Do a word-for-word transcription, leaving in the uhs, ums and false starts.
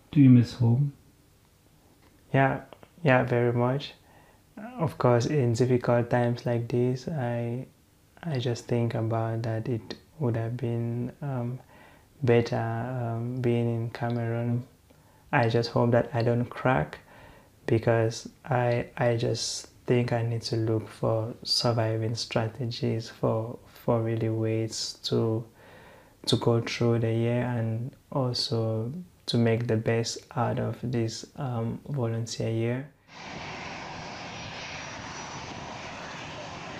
Do you miss home? Yeah, yeah, very much. Of course, in difficult times like this, I I just think about that it would have been um, better um, being in Cameroon. I just hope that I don't crack because I I just think I need to look for surviving strategies for for really ways to to go through the year and also to make the best out of this um, volunteer year.